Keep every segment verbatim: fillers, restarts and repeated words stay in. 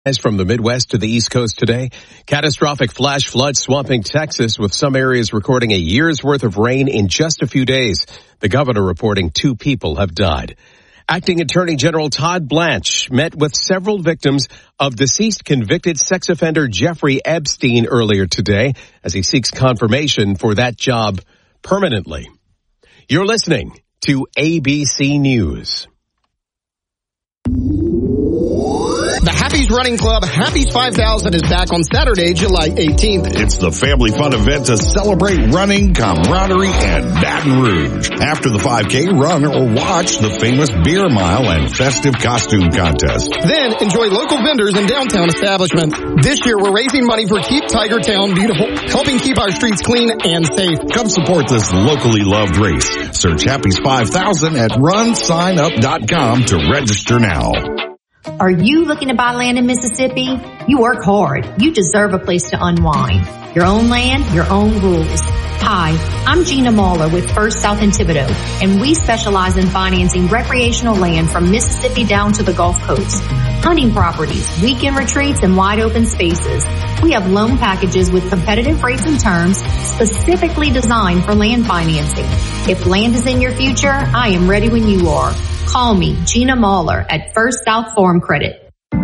From the Midwest to the East Coast today, catastrophic flash floods swamping Texas with some areas recording a year's worth of rain in just a few days. The governor reporting two people have died. Acting Attorney General Todd Blanche met with several victims of deceased convicted sex offender Jeffrey Epstein earlier today as he seeks confirmation for that job permanently. You're listening to A B C News. The Happy's Running Club Happy's five thousand is back on Saturday, July eighteenth. It's the family fun event to celebrate running, camaraderie, and Baton Rouge. After the five K, run or watch the famous beer mile and festive costume contest. Then enjoy local vendors and downtown establishments. This year we're raising money for Keep Tigertown Beautiful, helping keep our streets clean and safe. Come support this locally loved race. Search Happy's five thousand at run sign up dot com to register now. Are you looking to buy land in Mississippi? You work hard. You deserve a place to unwind. Your own land, your own rules. Hi, I'm Gina Mahler with First South in Thibodaux, and we specialize in financing recreational land from Mississippi down to the Gulf Coast. Hunting properties, weekend retreats, and wide open spaces. We have loan packages with competitive rates and terms specifically designed for land financing. If land is in your future, I am ready when you are. Call me, Gina Mahler, at First South Farm Credit.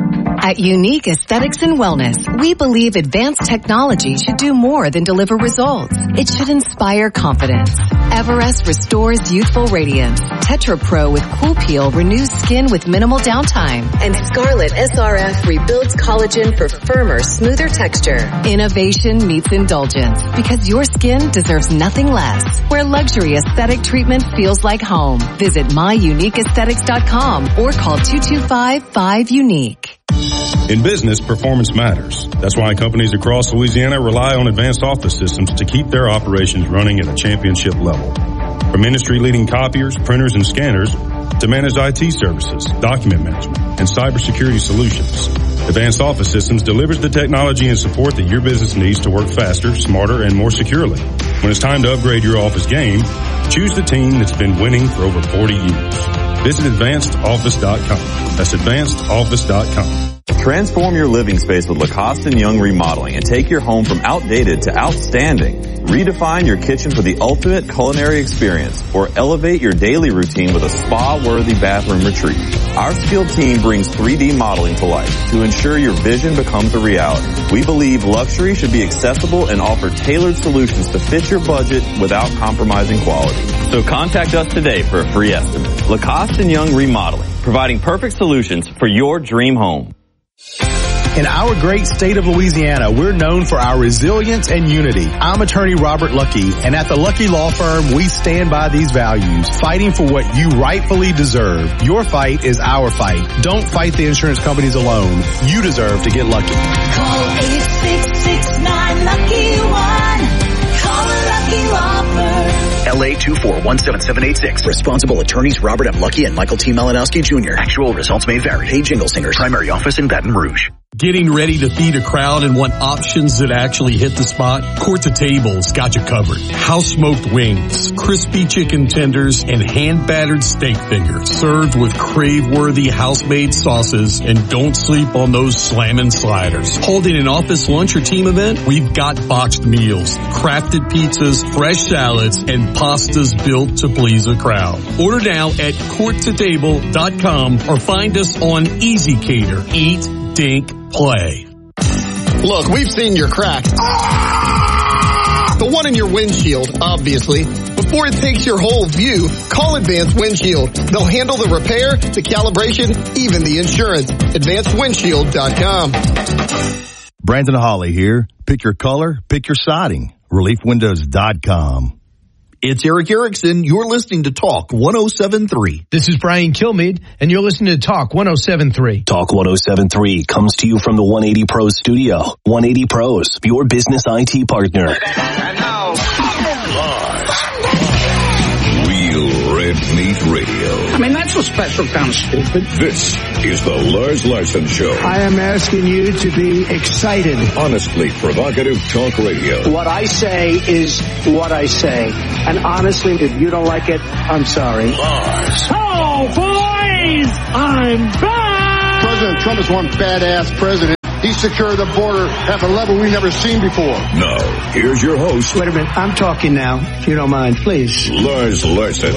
At Unique Aesthetics and Wellness, we believe advanced technology should do more than deliver results. It should inspire confidence. Everest restores youthful radiance. Tetra Pro with Cool Peel renews skin with minimal downtime. And Scarlet S R F rebuilds collagen for firmer, smoother texture. Innovation meets indulgence because your skin deserves nothing less. Where luxury aesthetic treatment feels like home. Visit my unique aesthetics dot com or call two two five, five, unique. In business, performance matters. That's why companies across Louisiana rely on Advanced Office Systems to keep their operations running at a championship level. From industry-leading copiers, printers, and scanners to managed I T services, document management, and cybersecurity solutions, Advanced Office Systems delivers the technology and support that your business needs to work faster, smarter, and more securely. When it's time to upgrade your office game, choose the team that's been winning for over forty years. Visit advanced office dot com. That's advanced office dot com. Transform your living space with Lacoste and Young Remodeling and take your home from outdated to outstanding. Redefine your kitchen for the ultimate culinary experience or elevate your daily routine with a spa-worthy bathroom retreat. Our skilled team brings three D modeling to life to ensure your vision becomes a reality. We believe luxury should be accessible and offer tailored solutions to fit your budget without compromising quality. So contact us today for a free estimate. Lacoste and Young Remodeling, providing perfect solutions for your dream home. In our great state of Louisiana, we're known for our resilience and unity. I'm attorney Robert Lucky, and at the Lucky Law Firm, we stand by these values, fighting for what you rightfully deserve. Your fight is our fight. Don't fight the insurance companies alone. You deserve to get lucky. Call eight six six nine lucky one. Call a Lucky Law Firm. L A two four one seven seven eight six. Responsible attorneys Robert M. Lucky and Michael T. Malinowski Junior Actual results may vary. Paid Jingle Singers. Primary office in Baton Rouge. Getting ready to feed a crowd and want options that actually hit the spot? Court to Table's got you covered. House smoked wings, crispy chicken tenders, and hand-battered steak fingers. Served with crave-worthy house-made sauces, and don't sleep on those slammin' sliders. Holding an office lunch or team event? We've got boxed meals, crafted pizzas, fresh salads, and pastas built to please a crowd. Order now at court to table dot com or find us on Easy Cater. Eat, Dink, Play. Look, we've seen your crack. Ah! The one in your windshield, obviously. Before it takes your whole view, call Advanced Windshield. They'll handle the repair, the calibration, even the insurance. advanced windshield dot com. Brandon Hawley here. Pick your color, pick your siding. relief windows dot com. It's Eric Erickson. You're listening to Talk one oh seven point three. This is Brian Kilmeade, and you're listening to Talk one oh seven point three. Talk one oh seven point three comes to you from the one eighty Pros studio. one eighty Pros, your business I T partner. And now, Real Red Meat Radio. I mean, that's a special kind of stupid. This is the Lars Larson Show. I am asking you to be excited. Honestly provocative talk radio. What I say is what I say. And honestly, if you don't like it, I'm sorry. Lars. Oh, boys! I'm back! President Trump is one badass president. He secured the border at a level we've never seen before. Now, here's your host. Wait a minute. I'm talking now, if you don't mind, please. Lars Larson.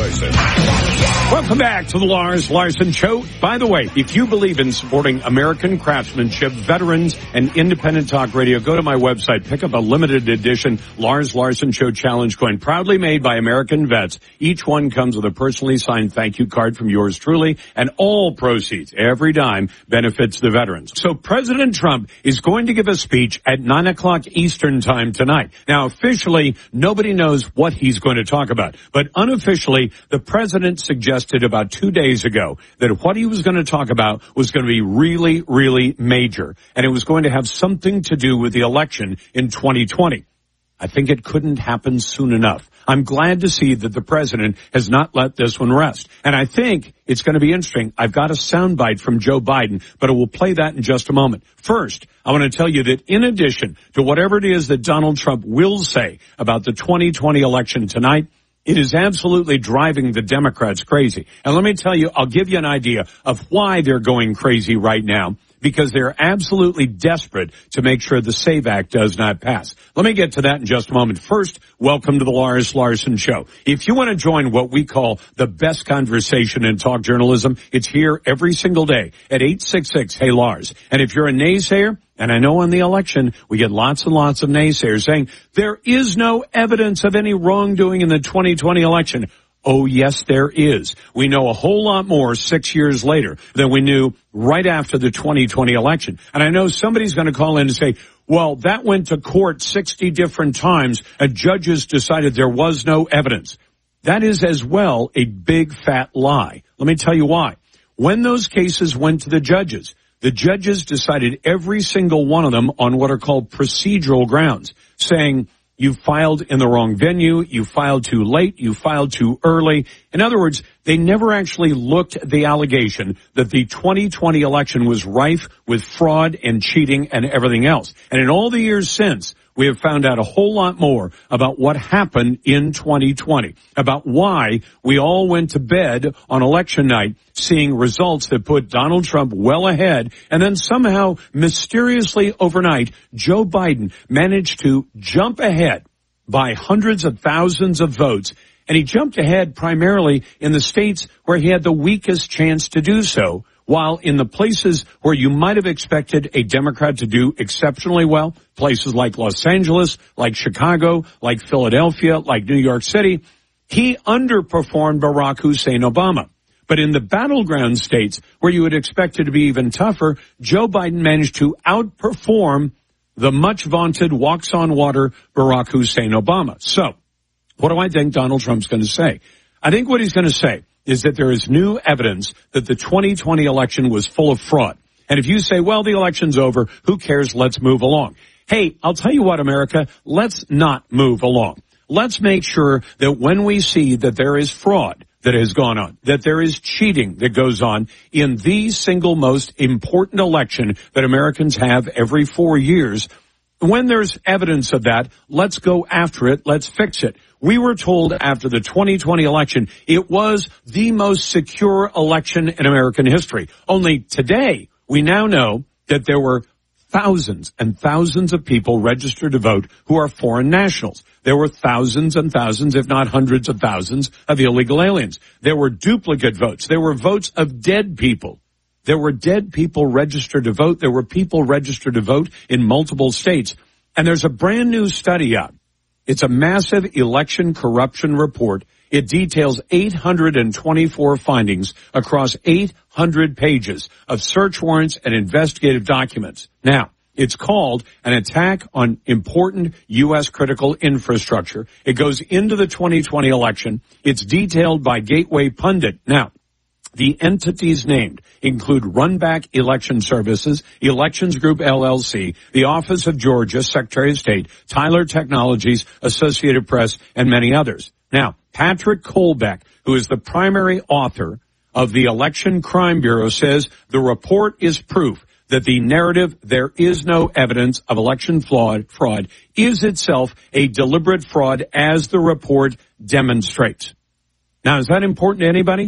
Welcome back to the Lars Larson Show. By the way, if you believe in supporting American craftsmanship, veterans, and independent talk radio, go to my website, pick up a limited edition Lars Larson Show Challenge coin, proudly made by American vets. Each one comes with a personally signed thank you card from yours truly, and all proceeds, every dime, benefits the veterans. So President Trump is going to give a speech at nine o'clock Eastern time tonight. Now, officially, nobody knows what he's going to talk about, but unofficially, the president suggested about two days ago that what he was going to talk about was going to be really, really major, and it was going to have something to do with the election in twenty twenty. I think it couldn't happen soon enough. I'm glad to see that the president has not let this one rest. And I think it's going to be interesting. I've got a soundbite from Joe Biden, but I will play that in just a moment. First, I want to tell you that in addition to whatever it is that Donald Trump will say about the twenty twenty election tonight, it is absolutely driving the Democrats crazy. And let me tell you, I'll give you an idea of why they're going crazy right now, because they're absolutely desperate to make sure the SAVE Act does not pass. Let me get to that in just a moment. First, welcome to the Lars Larson Show. If you want to join what we call the best conversation in talk journalism, it's here every single day at eight six six, hey Lars. And if you're a naysayer, and I know in the election, we get lots and lots of naysayers saying there is no evidence of any wrongdoing in the twenty twenty election. Oh, yes, there is. We know a whole lot more six years later than we knew right after the twenty twenty election. And I know somebody's going to call in and say, well, that went to court sixty different times and judges decided there was no evidence. That is as well a big fat lie. Let me tell you why. When those cases went to the judges, the judges decided every single one of them on what are called procedural grounds, saying you filed in the wrong venue, you filed too late, you filed too early. In other words, they never actually looked at the allegation that the twenty twenty election was rife with fraud and cheating and everything else. And in all the years since, we have found out a whole lot more about what happened in twenty twenty, about why we all went to bed on election night seeing results that put Donald Trump well ahead, and then somehow, mysteriously overnight, Joe Biden managed to jump ahead by hundreds of thousands of votes, and he jumped ahead primarily in the states where he had the weakest chance to do so, while in the places where you might have expected a Democrat to do exceptionally well, places like Los Angeles, like Chicago, like Philadelphia, like New York City, he underperformed Barack Hussein Obama. But in the battleground states where you would expect it to be even tougher, Joe Biden managed to outperform the much vaunted walks on water Barack Hussein Obama. So what do I think Donald Trump's going to say? I think what he's going to say is that there is new evidence that the twenty twenty election was full of fraud. And if you say, well, the election's over, who cares? Let's move along. Hey, I'll tell you what, America, let's not move along. Let's make sure that when we see that there is fraud that has gone on, that there is cheating that goes on in the single most important election that Americans have every four years, when there's evidence of that, let's go after it. Let's fix it. We were told after the twenty twenty election, it was the most secure election in American history. Only today, we now know that there were thousands and thousands of people registered to vote who are foreign nationals. There were thousands and thousands, if not hundreds of thousands, of illegal aliens. There were duplicate votes. There were votes of dead people. There were dead people registered to vote. There were people registered to vote in multiple states. And there's a brand new study out. It's a massive election corruption report. It details eight hundred twenty-four findings across eight hundred pages of search warrants and investigative documents. Now, it's called an attack on important U S critical infrastructure. It goes into the twenty twenty election. It's detailed by Gateway Pundit. Now, the entities named include Runback Election Services, Elections Group L L C, the Office of Georgia, Secretary of State, Tyler Technologies, Associated Press, and many others. Now, Patrick Kolbeck, who is the primary author of the Election Crime Bureau, says the report is proof that the narrative, there is no evidence of election fraud, fraud is itself a deliberate fraud, as the report demonstrates. Now, is that important to anybody?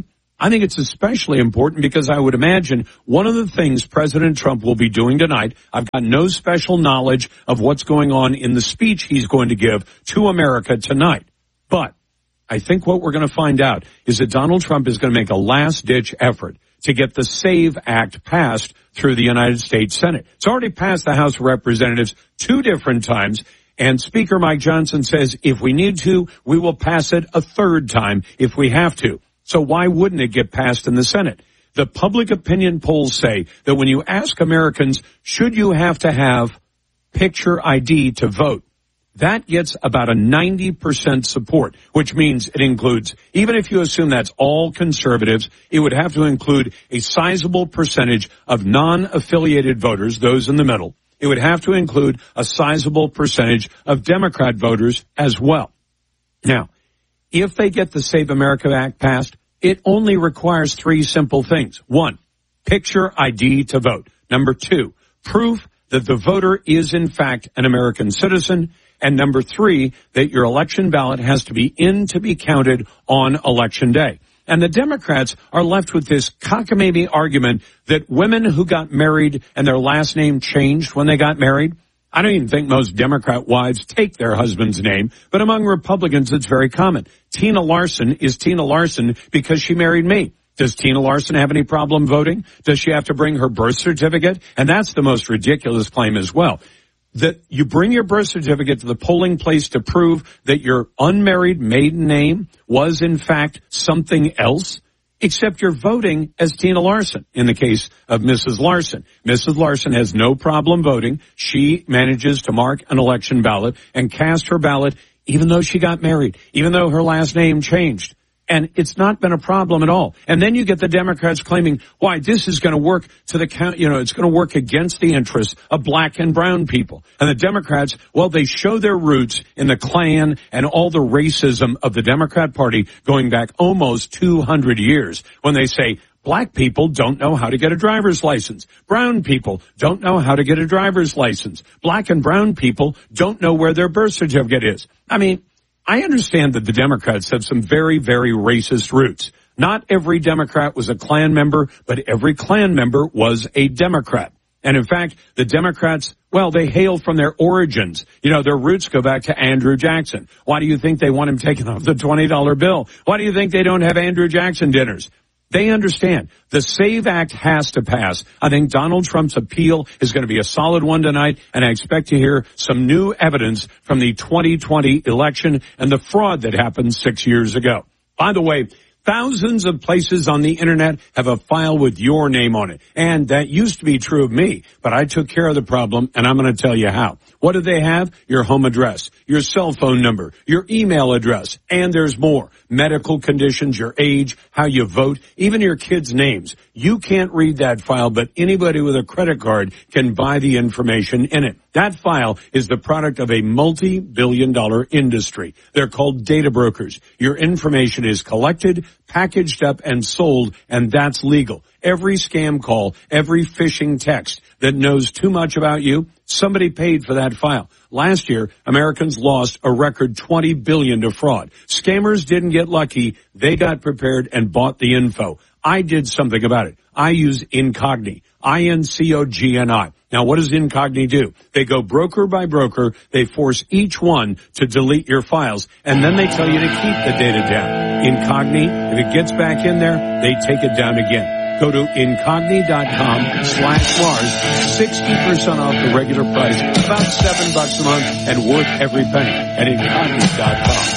I think it's especially important because I would imagine one of the things President Trump will be doing tonight, I've got no special knowledge of what's going on in the speech he's going to give to America tonight. But I think what we're going to find out is that Donald Trump is going to make a last-ditch effort to get the SAVE Act passed through the United States Senate. It's already passed the House of Representatives two different times, and Speaker Mike Johnson says if we need to, we will pass it a third time if we have to. So why wouldn't it get passed in the Senate? The public opinion polls say that when you ask Americans, should you have to have picture I D to vote, that gets about a ninety percent support, which means it includes, even if you assume that's all conservatives, it would have to include a sizable percentage of non-affiliated voters, those in the middle. It would have to include a sizable percentage of Democrat voters as well. Now, if they get the Save America Act passed, it only requires three simple things. One, picture I D to vote. Number two, proof that the voter is in fact an American citizen. And number three, that your election ballot has to be in to be counted on Election Day. And the Democrats are left with this cockamamie argument that women who got married and their last name changed when they got married, I don't even think most Democrat wives take their husband's name, but among Republicans it's very common. Tina Larson is Tina Larson because she married me. Does Tina Larson have any problem voting? Does she have to bring her birth certificate? And that's the most ridiculous claim as well. That you bring your birth certificate to the polling place to prove that your unmarried maiden name was in fact something else, except you're voting as Tina Larson in the case of Missus Larson. Missus Larson has no problem voting. She manages to mark an election ballot and cast her ballot even though she got married, even though her last name changed. And it's not been a problem at all. And then you get the Democrats claiming, why, this is going to work to the count, you know, it's going to work against the interests of black and brown people. And the Democrats, well, they show their roots in the Klan and all the racism of the Democrat Party going back almost two hundred years when they say, black people don't know how to get a driver's license. Brown people don't know how to get a driver's license. Black and brown people don't know where their birth certificate is. I mean, I understand that the Democrats have some very, very racist roots. Not every Democrat was a Klan member, but every Klan member was a Democrat. And in fact, the Democrats, well, they hail from their origins. You know, their roots go back to Andrew Jackson. Why do you think they want him taken off the twenty dollar bill? Why do you think they don't have Andrew Jackson dinners? They understand the SAVE Act has to pass. I think Donald Trump's appeal is going to be a solid one tonight, and I expect to hear some new evidence from the twenty twenty election and the fraud that happened six years ago. By the way, thousands of places on the internet have a file with your name on it. And that used to be true of me, but I took care of the problem, and I'm going to tell you how. What do they have? Your home address, your cell phone number, your email address, and there's more. Medical conditions, your age, how you vote, even your kids' names. You can't read that file, but anybody with a credit card can buy the information in it. That file is the product of a multi-billion dollar industry. They're called data brokers. Your information is collected, packaged up, and sold, and that's legal. Every scam call, every phishing text that knows too much about you, somebody paid for that file. Last year, Americans lost a record twenty billion dollars to fraud. Scammers didn't get lucky. They got prepared and bought the info. I did something about it. I use Incogni, I N C O G N I. Now, what does Incogni do? They go broker by broker. They force each one to delete your files, and then they tell you to keep the data down. Incogni, if it gets back in there, they take it down again. Go to Incogni.com slash Lars, sixty percent off the regular price, about seven bucks a month, and worth every penny at Incogni dot com.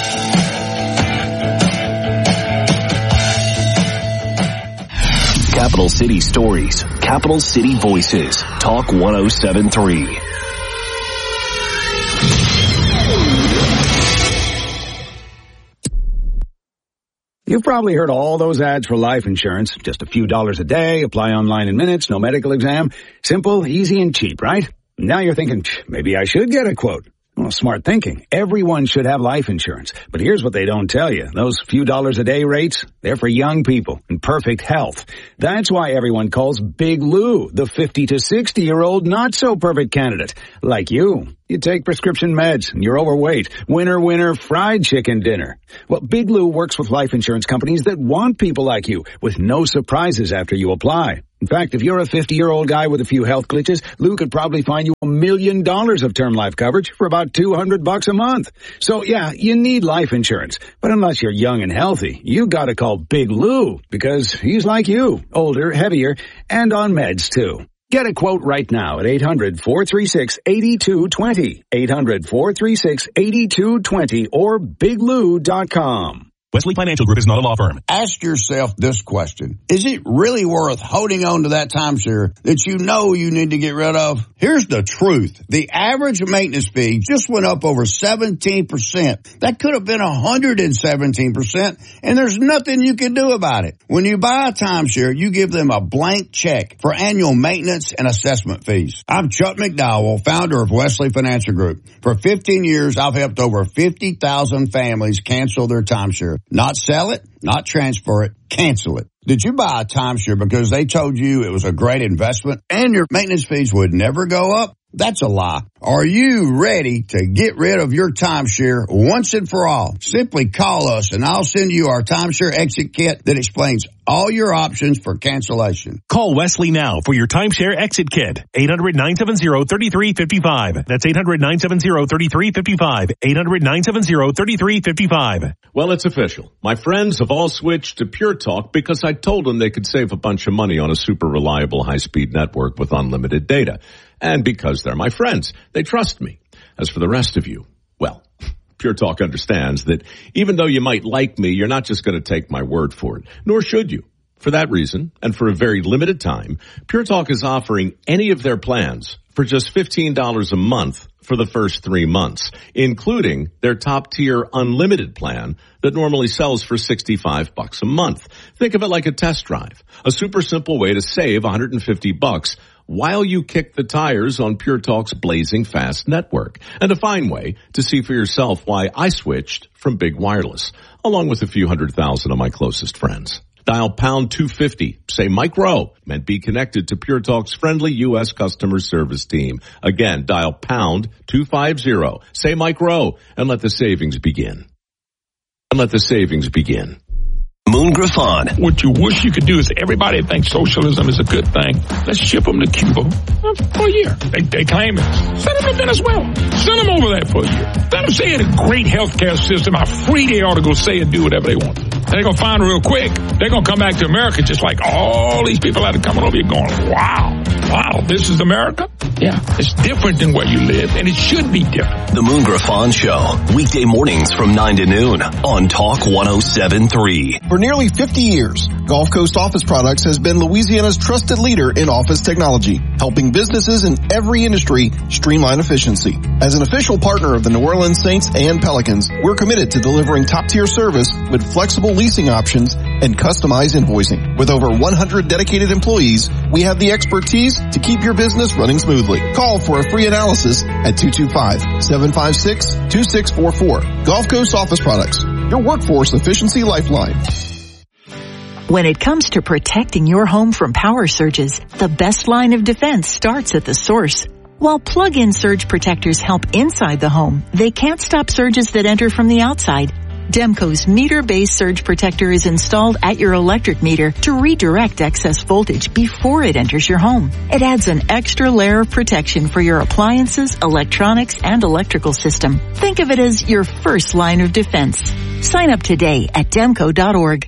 Capital City Stories, Capital City Voices, Talk one oh seven point three. You've probably heard all those ads for life insurance. Just a few dollars a day, apply online in minutes, no medical exam. Simple, easy, and cheap, right? Now you're thinking, maybe I should get a quote. Well, smart thinking. Everyone should have life insurance. But here's what they don't tell you. Those few dollars a day rates, they're for young people in perfect health. That's why everyone calls Big Lou the fifty to sixty year old not so perfect candidate. Like you. You take prescription meds and you're overweight. Winner, winner, fried chicken dinner. Well, Big Lou works with life insurance companies that want people like you with no surprises after you apply. In fact, if you're a fifty-year-old guy with a few health glitches, Lou could probably find you a million dollars of term life coverage for about two hundred bucks a month. So yeah, you need life insurance. But unless you're young and healthy, you gotta call Big Lou because he's like you, older, heavier, and on meds too. Get a quote right now at eight hundred, four three six, eight two two zero, eight hundred, four three six, eight two two zero, or big lou dot com. Wesley Financial Group is not a law firm. Ask yourself this question. Is it really worth holding on to that timeshare that you know you need to get rid of? Here's the truth. The average maintenance fee just went up over seventeen percent. That could have been one hundred seventeen percent, and there's nothing you can do about it. When you buy a timeshare, you give them a blank check for annual maintenance and assessment fees. I'm Chuck McDowell, founder of Wesley Financial Group. For fifteen years, I've helped over fifty thousand families cancel their timeshare. Not sell it, not transfer it, cancel it. Did you buy a timeshare because they told you it was a great investment and your maintenance fees would never go up? That's a lie. Are you ready to get rid of your timeshare once and for all? Simply call us and I'll send you our timeshare exit kit that explains all your options for cancellation. Call Wesley now for your timeshare exit kit. eight hundred, nine seven zero, three three five five. That's eight hundred, nine seven zero, three three five five. eight hundred, nine seven zero, three three five five. Well, it's official. My friends have all switched to Pure Talk because I told them they could save a bunch of money on a super reliable high-speed network with unlimited data. And because they're my friends, they trust me. As for the rest of you, well, Pure Talk understands that even though you might like me, you're not just going to take my word for it, nor should you. For that reason, and for a very limited time, Pure Talk is offering any of their plans for just fifteen dollars a month for the first three months, including their top-tier unlimited plan that normally sells for sixty-five bucks a month. Think of it like a test drive, a super simple way to save one hundred fifty bucks while you kick the tires on Pure Talk's blazing fast network, and a fine way to see for yourself why I switched from Big Wireless, along with a few hundred thousand of my closest friends. Dial pound two fifty, say Mike Rowe, and be connected to Pure Talk's friendly U S customer service team. Again, dial pound two fifty, say Mike Rowe, and let the savings begin. And let the savings begin. Moon Griffon. What you wish you could do is everybody thinks socialism is a good thing. Let's ship them to Cuba for a year. They, they claim it. Send them to Venezuela. Send them over there for a year. Let them say in a great healthcare system how free they ought to go say and do whatever they want. They're going to find real quick. They're going to come back to America just like all these people that are coming over here going, wow, wow, this is America? Yeah, it's different than where you live, and it should be different. The Moon Griffon Show, weekday mornings from nine to noon on Talk one oh seven point three. For nearly fifty years, Gulf Coast Office Products has been Louisiana's trusted leader in office technology, helping businesses in every industry streamline efficiency. As an official partner of the New Orleans Saints and Pelicans, we're committed to delivering top-tier service with flexible leasing options and customized invoicing. With over one hundred dedicated employees, we have the expertise to keep your business running smoothly. Call for a free analysis at two two five, seven five six, two six four four. Gulf Coast Office Products, your workforce efficiency lifeline. When it comes to protecting your home from power surges, the best line of defense starts at the source. While plug-in surge protectors help inside the home, they can't stop surges that enter from the outside. Demco's meter-based surge protector is installed at your electric meter to redirect excess voltage before it enters your home. It adds an extra layer of protection for your appliances, electronics, and electrical system. Think of it as your first line of defense. Sign up today at demco dot org.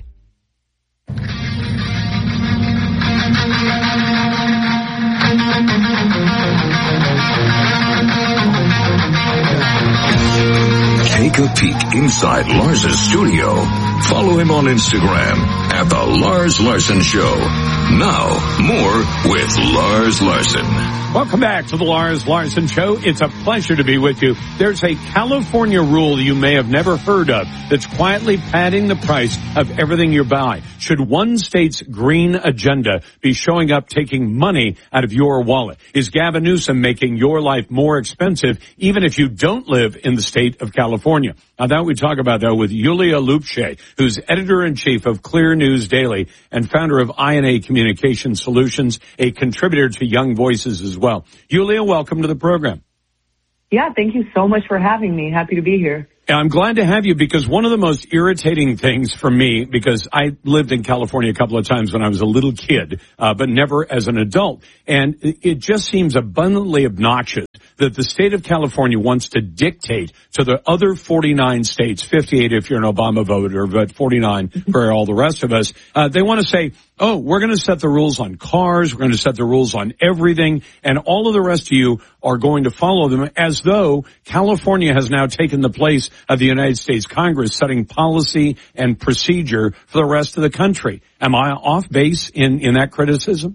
Take a peek inside Lars's studio. Follow him on Instagram at The Lars Larson Show. Now, more with Lars Larson. Welcome back to the Lars Larson Show. It's a pleasure to be with you. There's a California rule you may have never heard of that's quietly padding the price of everything you buy. Should one state's green agenda be showing up taking money out of your wallet? Is Gavin Newsom making your life more expensive even if you don't live in the state of California? Now that we talk about though with Yulia Lupshe, who's editor-in-chief of Clear News Daily and founder of I N A Communication Solutions, a contributor to Young Voices as well. Yulia, welcome to the program. Yeah, thank you so much for having me. Happy to be here. I'm glad to have you because one of the most irritating things for me, because I lived in California a couple of times when I was a little kid, uh, but never as an adult. And it just seems abundantly obnoxious that the state of California wants to dictate to the other forty-nine states, fifty-eight if you're an Obama voter, but forty-nine for all the rest of us. Uh, they want to say, oh, we're going to set the rules on cars. We're going to set the rules on everything. And all of the rest of you are going to follow them as though California has now taken the place of the United States Congress setting policy and procedure for the rest of the country. Am I off base in, in that criticism?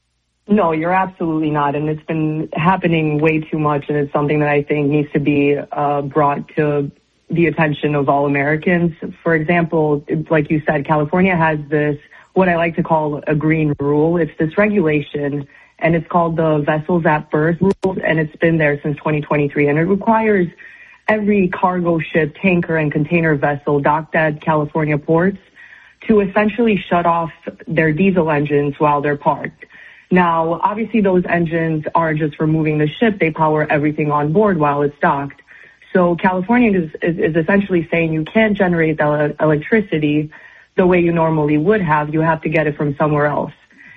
No, you're absolutely not. And it's been happening way too much. And it's something that I think needs to be uh, brought to the attention of all Americans. For example, like you said, California has this, what I like to call a green rule. It's this regulation, and it's called the Vessels at Berth rule, and it's been there since twenty twenty-three. And it requires every cargo ship, tanker, and container vessel docked at California ports to essentially shut off their diesel engines while they're parked. Now, obviously, those engines aren't just for moving the ship. They power everything on board while it's docked. So California is, is, is essentially saying you can't generate the electricity the way you normally would have. You have to get it from somewhere else.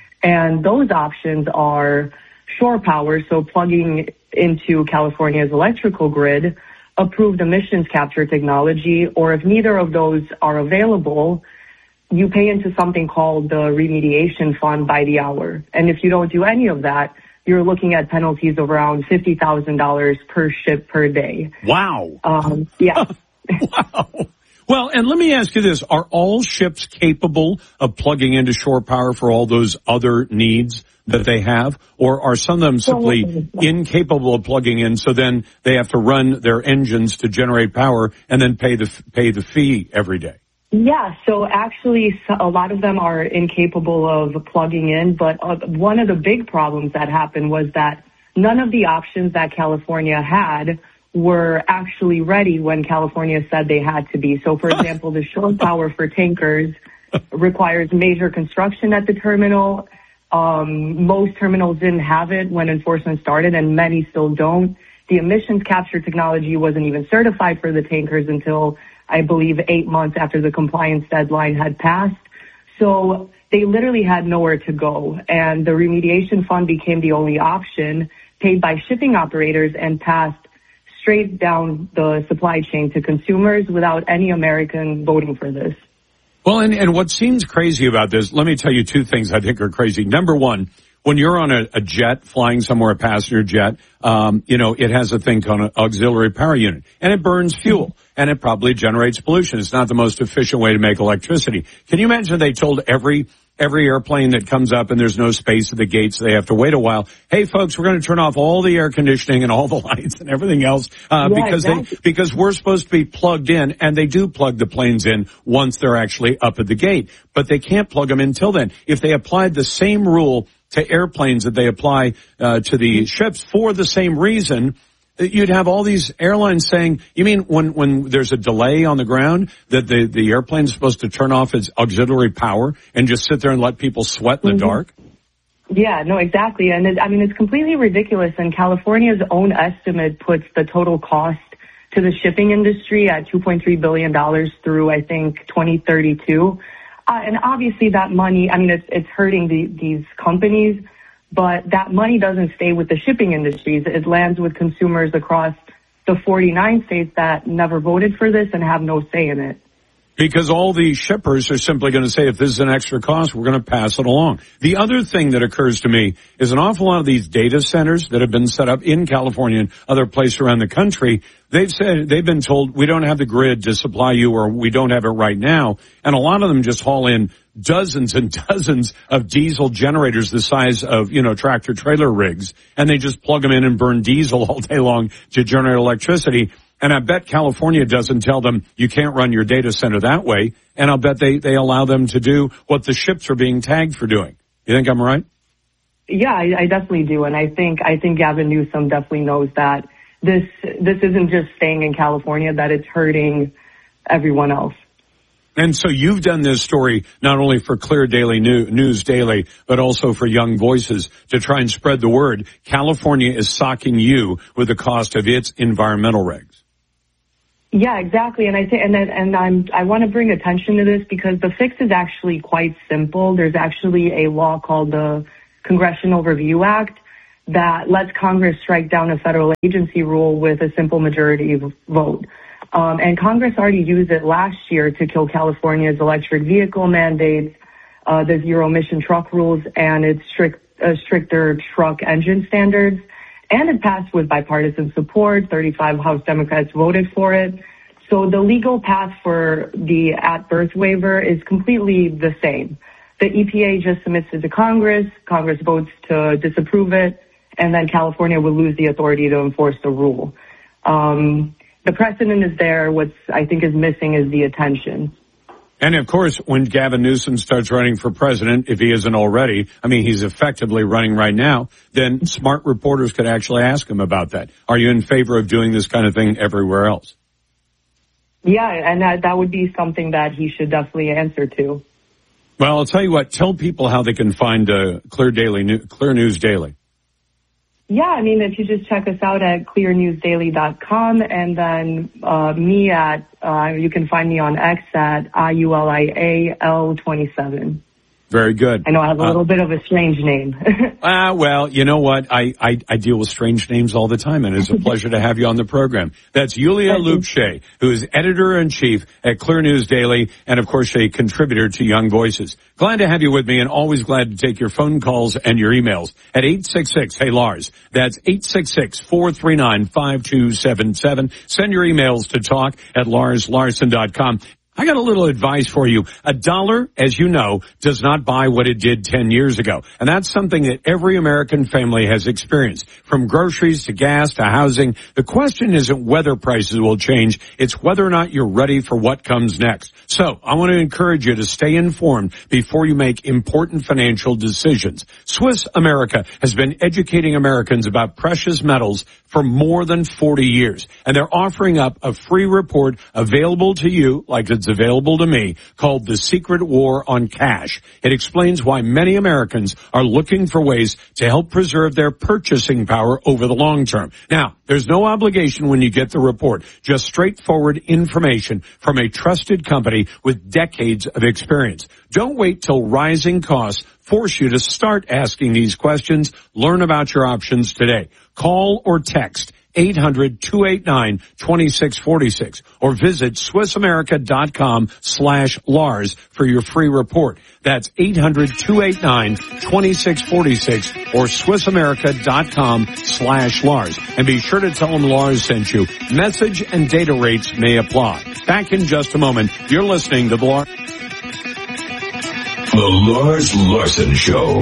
And those options are shore power, so plugging into California's electrical grid, approved emissions capture technology, or if neither of those are available, you pay into something called the remediation fund by the hour. And if you don't do any of that, you're looking at penalties of around fifty thousand dollars per ship per day. Wow. Um, yeah. Wow. Well, and let me ask you this. Are all ships capable of plugging into shore power for all those other needs that they have? Or are some of them simply incapable of plugging in, so then they have to run their engines to generate power and then pay the pay the fee every day? Yeah, so actually a lot of them are incapable of plugging in, but uh, one of the big problems that happened was that none of the options that California had were actually ready when California said they had to be. So, for example, the shore power for tankers requires major construction at the terminal. Um, most terminals didn't have it when enforcement started, and many still don't. The emissions capture technology wasn't even certified for the tankers until, I believe, eight months after the compliance deadline had passed. So they literally had nowhere to go, and the remediation fund became the only option, paid by shipping operators and passed straight down the supply chain to consumers without any American voting for this. Well, and, and what seems crazy about this, let me tell you two things I think are crazy. Number one, when you're on a, a jet flying somewhere, a passenger jet, um, you know, it has a thing called an auxiliary power unit, and it burns fuel, and it probably generates pollution. It's not the most efficient way to make electricity. Can you imagine they told every every airplane that comes up and there's no space at the gates, they have to wait a while. Hey, folks, we're going to turn off all the air conditioning and all the lights and everything else uh, yeah, because exactly. they because we're supposed to be plugged in, and they do plug the planes in once they're actually up at the gate, but they can't plug them until then. If they applied the same rule to airplanes that they apply uh, to the ships for the same reason, you'd have all these airlines saying, you mean when, when there's a delay on the ground that the, the airplane is supposed to turn off its auxiliary power and just sit there and let people sweat in the mm-hmm. dark? Yeah, no, exactly. And it, I mean, it's completely ridiculous. And California's own estimate puts the total cost to the shipping industry at two point three billion dollars through, I think, twenty thirty-two. Uh, and obviously that money, I mean, it's, it's hurting the, these companies, but that money doesn't stay with the shipping industries. It lands with consumers across the forty-nine states that never voted for this and have no say in it. Because all the shippers are simply going to say, if this is an extra cost, we're going to pass it along. The other thing that occurs to me is an awful lot of these data centers that have been set up in California and other places around the country, they've said, they've been told, we don't have the grid to supply you, or we don't have it right now. And a lot of them just haul in dozens and dozens of diesel generators the size of, you know, tractor trailer rigs, and they just plug them in and burn diesel all day long to generate electricity. And I bet California doesn't tell them you can't run your data center that way. And I'll bet they, they allow them to do what the ships are being tagged for doing. You think I'm right? Yeah, I, I definitely do. And I think, I think Gavin Newsom definitely knows that this, this isn't just staying in California, that it's hurting everyone else. And so you've done this story not only for Clear Daily News Daily, but also for Young Voices to try and spread the word. California is socking you with the cost of its environmental regs. Yeah, exactly. And I think, and then, and I'm, I want to bring attention to this because the fix is actually quite simple. There's actually a law called the Congressional Review Act that lets Congress strike down a federal agency rule with a simple majority vote. Um, and Congress already used it last year to kill California's electric vehicle mandates, uh, the zero emission truck rules, and its strict, uh, stricter truck engine standards. And it passed with bipartisan support. thirty-five House Democrats voted for it. So the legal path for the at-birth waiver is completely the same. The E P A just submits it to Congress. Congress votes to disapprove it, and then California will lose the authority to enforce the rule. Um, the precedent is there. What's I think is missing is the attention. And of course, when Gavin Newsom starts running for president, if he isn't already, I mean, he's effectively running right now, then smart reporters could actually ask him about that. Are you in favor of doing this kind of thing everywhere else? Yeah, and that, that would be something that he should definitely answer to. Well, I'll tell you what, tell people how they can find uh, Clear Daily, Clear News Daily. Yeah, I mean, if you just check us out at clear news daily dot com, and then uh, me at, uh, you can find me on X at I U L I A L twenty-seven. Very good. I know I have a little uh, bit of a strange name. Ah, uh, well, you know what? I, I, I deal with strange names all the time, and it's a pleasure to have you on the program. That's Yulia Lupshay, who is editor-in-chief at Clear News Daily, and of course a contributor to Young Voices. Glad to have you with me, and always glad to take your phone calls and your emails at eight six six, hey Lars. That's eight six six, four three nine, five two seven seven. Send your emails to talk at lars larson dot com. I got a little advice for you. A dollar, as you know, does not buy what it did ten years ago. And that's something that every American family has experienced. From groceries to gas to housing, the question isn't whether prices will change, it's whether or not you're ready for what comes next. So, I want to encourage you to stay informed before you make important financial decisions. Swiss America has been educating Americans about precious metals for more than forty years. And they're offering up a free report available to you, like it's available to me, called The Secret War on Cash. It explains why many Americans are looking for ways to help preserve their purchasing power over the long term. Now, there's no obligation when you get the report, just straightforward information from a trusted company with decades of experience. Don't wait till rising costs force you to start asking these questions. Learn about your options today. Call or text eight hundred, two eight nine, two six four six or visit swiss america dot com slash Lars for your free report. That's eight hundred, two eight nine, two six four six or swiss america dot com slash Lars. And be sure to tell them Lars sent you. Message and data rates may apply. Back in just a moment. You're listening to the Lars. The Lars Larson Show.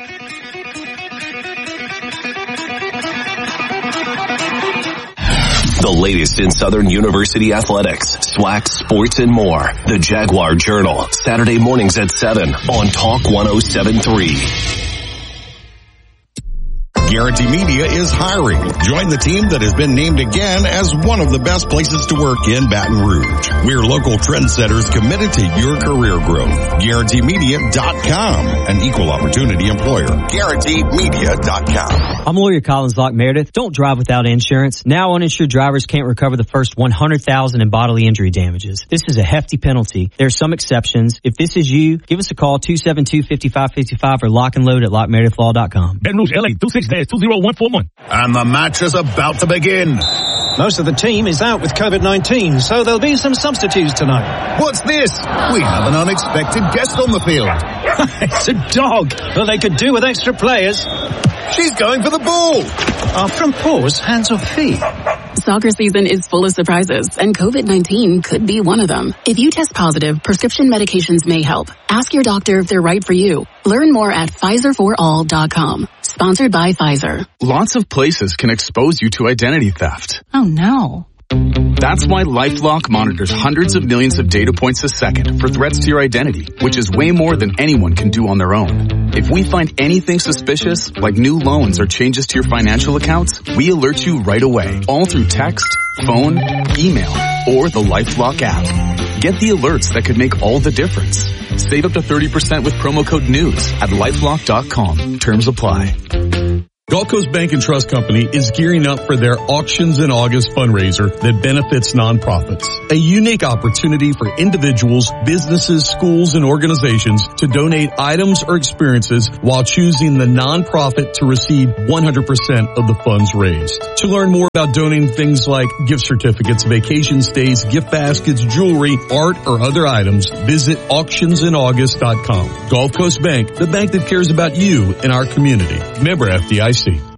The latest in Southern University athletics, SWAC, sports, and more. The Jaguar Journal, Saturday mornings at seven on Talk one oh seven point three. Guarantee Media is hiring. Join the team that has been named again as one of the best places to work in Baton Rouge. We're local trendsetters committed to your career growth. Guarantee Media dot com, an equal opportunity employer. Guarantee Media dot com. I'm lawyer Collins Locke Meredith. Don't drive without insurance. Now uninsured drivers can't recover the first one hundred thousand dollars in bodily injury damages. This is a hefty penalty. There are some exceptions. If this is you, give us a call two seven two, five five five five or lock and load at lock meredith law dot com. Baton Rouge, L A, two six two zero one four one. And the match is about to begin. Most of the team is out with covid nineteen, so there'll be some substitutes tonight. What's this? We have an unexpected guest on the field. It's a dog. Well, they could do with extra players. She's going for the ball. After a pause, hands or feet? Soccer season is full of surprises, and COVID nineteen could be one of them. If you test positive, prescription medications may help. Ask your doctor if they're right for you. Learn more at Pfizer for all dot com. Sponsored by Pfizer. Lots of places can expose you to identity theft. Oh no. That's why LifeLock monitors hundreds of millions of data points a second for threats to your identity, which is way more than anyone can do on their own. If we find anything suspicious, like new loans or changes to your financial accounts, we alert you right away, all through text, phone, email, or the LifeLock app. Get the alerts that could make all the difference. Save up to thirty percent with promo code NEWS at lifelock dot com. Terms apply. Gulf Coast Bank and Trust Company is gearing up for their Auctions in August fundraiser that benefits nonprofits. A unique opportunity for individuals, businesses, schools, and organizations to donate items or experiences while choosing the nonprofit to receive one hundred percent of the funds raised. To learn more about donating things like gift certificates, vacation stays, gift baskets, jewelry, art, or other items, visit auctions in august dot com. Gulf Coast Bank, the bank that cares about you and our community. Member F D I C.